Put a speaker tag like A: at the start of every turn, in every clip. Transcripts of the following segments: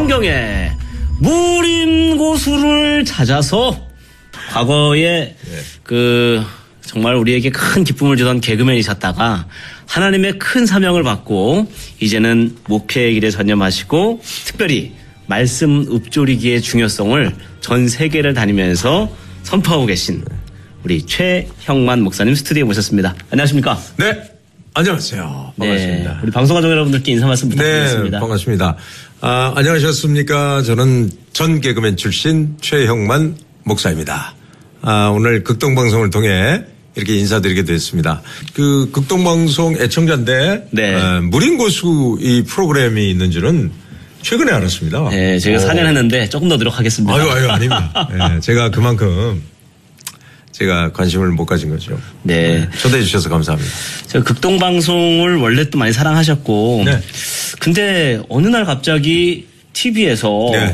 A: 성경의 무림고수를 찾아서 과거에 정말 우리에게 큰 기쁨을 주던 개그맨이셨다가 하나님의 큰 사명을 받고 이제는 목회의 길에 전념하시고 특별히 말씀 읊조리기의 중요성을 전 세계를 다니면서 선포하고 계신 우리 최형만 목사님 스튜디오에 모셨습니다. 안녕하십니까?
B: 네. 안녕하세요. 반갑습니다.
A: 네, 우리 방송가족 여러분들께 인사 말씀 부탁드리겠습니다.
B: 네, 반갑습니다. 안녕하셨습니까? 저는 전 개그맨 출신 최형만 목사입니다. 오늘 극동방송을 통해 이렇게 인사드리게 됐습니다. 그 극동방송 애청자인데
A: 네.
B: 무림고수 이 프로그램이 있는 줄은 최근에 알았습니다.
A: 네, 제가 4년 했는데 조금 더 노력하겠습니다.
B: 아유, 아닙니다. 네, 제가 그만큼 제가 관심을 못 가진 거죠.
A: 네.
B: 초대해 주셔서 감사합니다.
A: 제가 극동방송을 원래 또 많이 사랑하셨고.
B: 네.
A: 근데 어느 날 갑자기 TV에서
B: 네.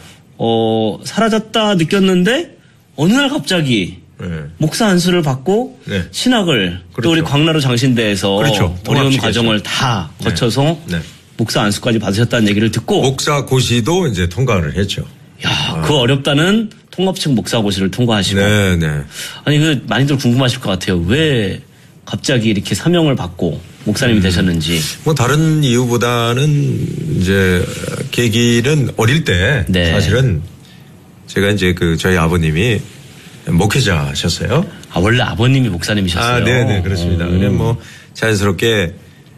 A: 사라졌다 느꼈는데 어느 날 갑자기
B: 네.
A: 목사 안수를 받고
B: 네.
A: 신학을
B: 그렇죠.
A: 또 우리 광나루 장신대에서
B: 그렇죠.
A: 어려운 과정을 다 거쳐서
B: 네.
A: 목사 안수까지 받으셨다는 얘기를 듣고
B: 목사 고시도 이제 통과를 했죠.
A: 야, 그 어렵다는 통합층 목사 고시를 통과하시고.
B: 네, 네.
A: 아니 많이들 궁금하실 것 같아요. 왜 갑자기 이렇게 사명을 받고 목사님이 되셨는지.
B: 뭐 다른 이유보다는 이제 계기는 어릴 때
A: 네.
B: 사실은 제가 이제 저희 아버님이 목회자셨어요.
A: 원래 아버님이 목사님이셨어요.
B: 네, 그렇습니다. 그래 뭐 자연스럽게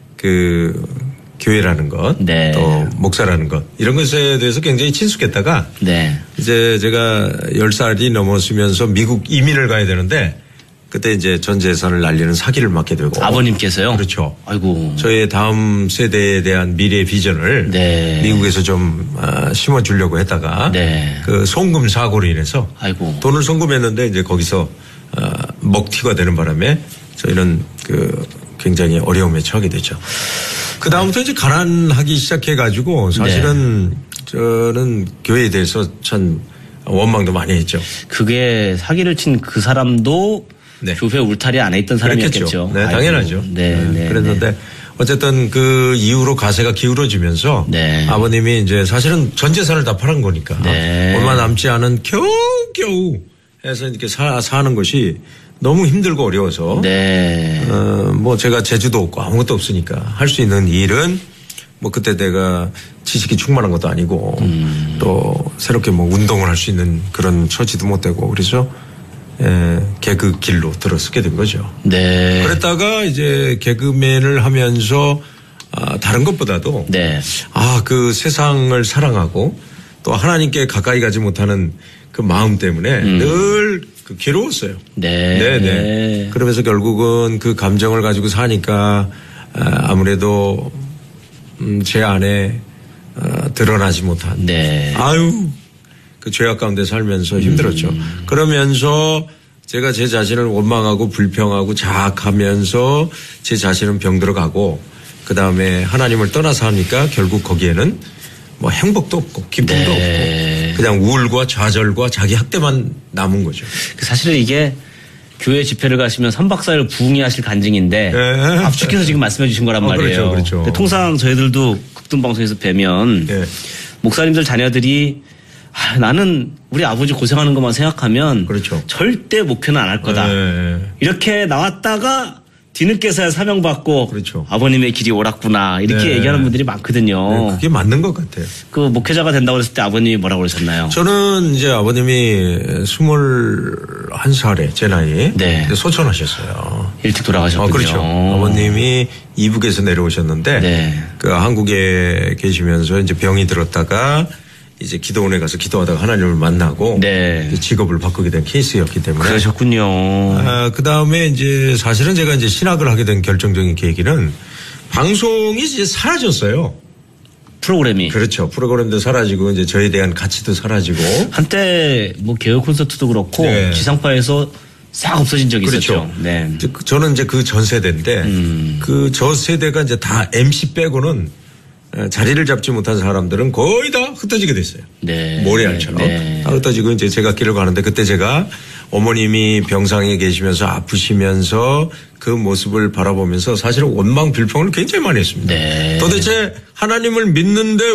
B: 교회라는 것,
A: 네.
B: 또 목사라는 것 이런 것에 대해서 굉장히 친숙했다가
A: 네.
B: 이제 제가 10살이 넘었으면서 미국 이민을 가야 되는데 그때 이제 전 재산을 날리는 사기를 맞게 되고.
A: 아버님께서요?
B: 그렇죠.
A: 아이고.
B: 저의 다음 세대에 대한 미래의 비전을
A: 네.
B: 미국에서 좀 심어주려고 했다가
A: 네.
B: 그 송금 사고로 인해서
A: 아이고.
B: 돈을 송금했는데 이제 거기서 먹튀가 되는 바람에 저희는 굉장히 어려움에 처하게 됐죠. 그 다음부터 이제 가난하기 시작해가지고 사실은 저는 교회에 대해서 참 원망도 많이 했죠.
A: 그게 사기를 친 그 사람도
B: 네.
A: 교회 울타리 안에 있던 사람이었겠죠.
B: 네, 당연하죠.
A: 네.
B: 그랬는데 어쨌든 그 이후로 가세가 기울어지면서
A: 네.
B: 아버님이 이제 사실은 전 재산을 다 팔은 거니까
A: 네.
B: 얼마 남지 않은 겨우 해서 이렇게 사는 것이 너무 힘들고 어려워서
A: 네.
B: 뭐 제가 재주도 없고 아무것도 없으니까 할 수 있는 일은 뭐 그때 내가 지식이 충만한 것도 아니고 또 새롭게 뭐 운동을 할 수 있는 그런 처지도 못 되고 그래서 개그 길로 들어서게 된 거죠.
A: 네.
B: 그랬다가 이제 개그맨을 하면서 다른 것보다도
A: 네.
B: 그 세상을 사랑하고 또 하나님께 가까이 가지 못하는 그 마음 때문에 늘 괴로웠어요.
A: 네.
B: 그러면서 결국은 그 감정을 가지고 사니까 아무래도 제 안에 드러나지 못한.
A: 네.
B: 그 죄악 가운데 살면서 힘들었죠. 그러면서 제가 제 자신을 원망하고 불평하고 자학하면서 제 자신은 병들어가고 그 다음에 하나님을 떠나서 하니까 결국 거기에는 뭐 행복도 없고 기쁨도
A: 네.
B: 없고 그냥 우울과 좌절과 자기 학대만 남은 거죠.
A: 사실은 이게 교회 집회를 가시면 3박 4일 부흥회하실 간증인데
B: 네.
A: 압축해서 지금 말씀해 주신 거란 말이에요.
B: 그렇죠.
A: 근데 통상 저희들도 극동방송에서 뵈면
B: 네.
A: 목사님들 자녀들이 나는 우리 아버지 고생하는 것만 생각하면
B: 그렇죠.
A: 절대 목회는 안 할 거다.
B: 네.
A: 이렇게 나왔다가 뒤늦게서야 사명받고
B: 그렇죠.
A: 아버님의 길이 옳았구나 이렇게
B: 네.
A: 얘기하는 분들이 많거든요.
B: 그게 맞는 것 같아요.
A: 그 목회자가 된다고 그랬을 때 아버님이 뭐라고 그러셨나요?
B: 저는 이제 아버님이 21살에 제 나이에
A: 네.
B: 소천하셨어요.
A: 일찍 돌아가셨군요.
B: 그렇죠. 아버님이 이북에서 내려오셨는데
A: 네.
B: 그 한국에 계시면서 이제 병이 들었다가 이제 기도원에 가서 기도하다가 하나님을 만나고
A: 네.
B: 직업을 바꾸게 된 케이스였기 때문에
A: 그러셨군요.
B: 그 다음에 이제 사실은 제가 이제 신학을 하게 된 결정적인 계기는 방송이 이제 사라졌어요.
A: 프로그램이.
B: 그렇죠. 프로그램도 사라지고 이제 저에 대한 가치도 사라지고
A: 한때 뭐 개혁 콘서트도 그렇고
B: 네.
A: 지상파에서 싹 없어진 적이
B: 그렇죠.
A: 있었죠. 네.
B: 저는 이제 그 전 세대인데 그 저 세대가 이제 다 MC 빼고는 자리를 잡지 못한 사람들은 거의 다 흩어지게 됐어요.
A: 네.
B: 모래알처럼
A: 네.
B: 다 흩어지고 이제 제가 길을 가는데 그때 제가 어머님이 병상에 계시면서 아프시면서 그 모습을 바라보면서 사실은 원망 불평을 굉장히 많이 했습니다.
A: 네.
B: 도대체 하나님을 믿는데